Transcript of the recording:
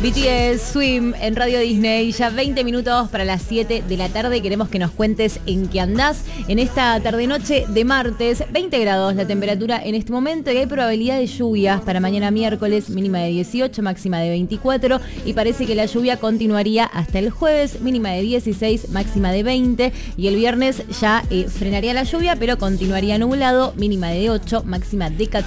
BTS Swim en Radio Disney, ya 20 minutos para las 7 de la tarde. Queremos que nos cuentes en qué andás en esta tarde-noche de martes. 20 grados la temperatura en este momento y hay probabilidad de lluvias para mañana miércoles, mínima de 18, máxima de 24. Y parece que la lluvia continuaría hasta el jueves, mínima de 16, máxima de 20. Y el viernes ya frenaría la lluvia, pero continuaría nublado, mínima de 8, máxima de 14.